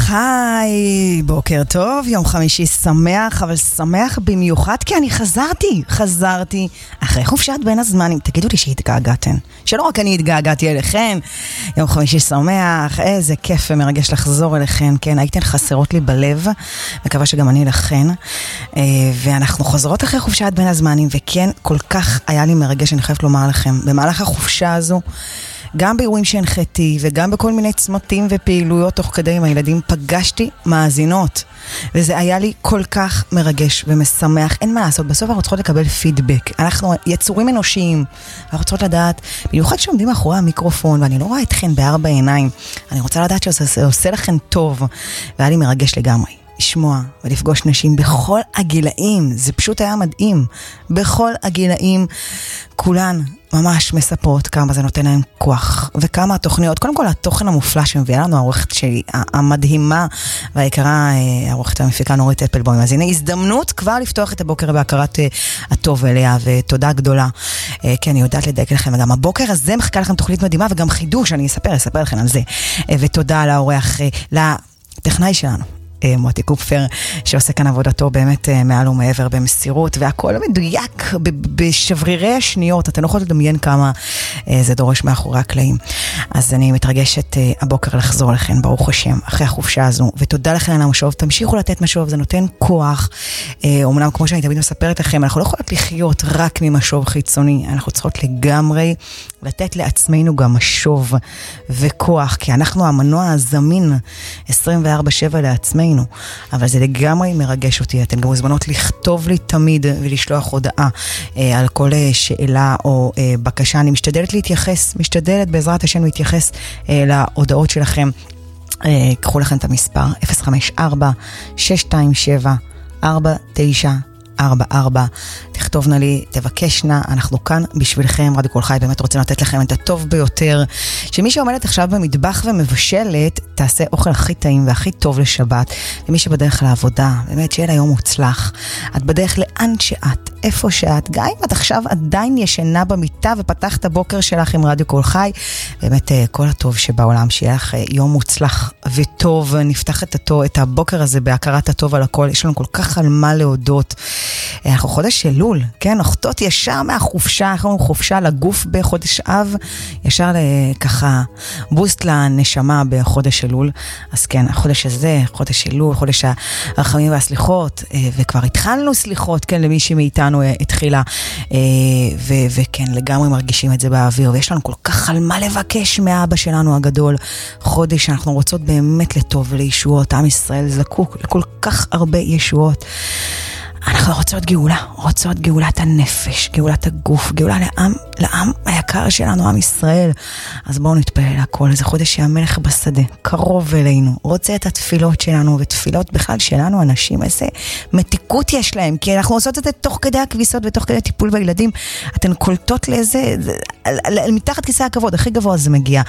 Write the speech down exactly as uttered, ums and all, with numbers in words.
היי, בוקר טוב, יום חמישי שמח, אבל שמח במיוחד כי אני חזרתי, חזרתי אחרי חופשת בין הזמנים. תגידו לי שהתגעגעתן, שלא רק אני התגעגעתי אליכן. יום חמישי שמח, איזה כיף ומרגש לחזור אליכן. כן, הייתן חסרות לי בלב, מקווה שגם אני לכן. ואנחנו חוזרות אחרי חופשת בין הזמנים, וכן, כל כך היה לי מרגש, אני חייבת לומר לכם, במהלך החופשה הזו, גם באירועים שהנחתי וגם בכל מיני צמתים ופעילויות תוך כדי עם הילדים פגשתי מאזינות, וזה היה לי כל כך מרגש ומשמח. אין מה לעשות, בסוף אנחנו צריכות לקבל פידבק, אנחנו יצורים אנושיים, אנחנו צריכות לדעת, במיוחד שעומדים מאחורי המיקרופון ואני לא רואה אתכן בארבע עיניים, אני רוצה לדעת שזה עושה לכם טוב, והיה לי מרגש לגמרי לשמוע ולפגוש נשים בכל הגילאים. זה פשוט היה מדהים, בכל הגילאים כולן ממש מספרות כמה זה נותן להם כוח, וכמה התוכניות, קודם כל התוכן המופלא שמביאה לנו העורכת שלי, המדהימה והיקרה, העורכת המפיקה נורית אפלבוים. אז הנה הזדמנות כבר לפתוח את הבוקר בהכרת הטוב אליה, ותודה גדולה, כי אני יודעת לדייק לכם, וגם הבוקר הזה מחכה לכם תוכנית מדהימה, וגם חידוש, אני אספר, אספר לכם על זה. ותודה לאורח, לטכנאי שלנו, מוטי קופפר, שעושה כאן עבודתו באמת מעל ומעבר במסירות, והכל מדויק בשברירי השניות. אתם לא יכולים לדמיין כמה זה דורש מאחורי הקלעים. אז אני מתרגשת הבוקר לחזור לכם, ברוך השם, אחרי החופשה הזו, ותודה לכם על המשוב. תמשיכו לתת משוב, זה נותן כוח. אומנם כמו שאני תמיד מספרת לכם, אנחנו לא יכולות לחיות רק ממשוב חיצוני, אנחנו צריכות לגמרי לתת לעצמנו גם משוב וכוח, כי אנחנו המנוע הזמין עשרים וארבע שבע לעצמנו. אבל זה לגמרי מרגש אותי. אתן גם מוזמנות לכתוב לי תמיד ולשלוח הודעה אה, על כל שאלה או אה, בקשה. אני משתדלת להתייחס, משתדלת בעזרת השם להתייחס אה, להודעות שלכם. אה, קחו לכם את המספר אפס חמש ארבע שש שתיים שבע ארבע תשע ארבע ארבע. תכתובנה לי, תבקשנה, אנחנו כאן בשבילכם. רדיו קול חי באמת רוצה לתת לכם את הטוב ביותר, שמי שעומדת עכשיו במטבח ומבשלת תעשה אוכל הכי טעים והכי טוב לשבת, ומי שבדרך לעבודה, באמת שיהיה לה יום מוצלח. את בדרך לאן שאת, איפה שאת, גם אם את עכשיו עדיין ישנה במיטה ופתחת הבוקר שלך עם רדיו קול חי, באמת כל הטוב שבעולם, שיהיה לך יום מוצלח וטוב. נפתח את, הטוב, את הבוקר הזה בהכרת הטוב על הכל. יש לנו כל כך על מה להודות. אנחנו חודש אלול, כן, נוחתות ישר מהחופשה, אנחנו חופשה לגוף בחודש אב, ישר ככה בוסט לנשמה בחודש אלול. אז כן, החודש הזה, חודש אלול, חודש הרחמים והסליחות, וכבר התחלנו סליחות, כן, למי שמאיתנו התחילה, ו- וכן, לגמרי מרגישים את זה באוויר, ויש לנו כל כך על מה לבקש מאבא שלנו הגדול. חודש שאנחנו רוצות באמת לטוב ולישועות, עם ישראל זקוק לכל כך הרבה ישועות. אנחנו רוצות גאולה, רוצות גאולת הנפש, גאולת הגוף, גאולה לעם, לעם היקר שלנו, עם ישראל. אז בואו נתפלל הכל. זה חודש שהמלך בשדה, קרוב אלינו, רוצה את התפילות שלנו, ותפילות בכלל שלנו, אנשים, איזה מתיקות יש להם, כי אנחנו עושות את זה תוך כדי הכביסות ותוך כדי טיפול בילדים. אתן קולטות לאיזה, מתחת כיסא הכבוד, הכי גבוה זה מגיע.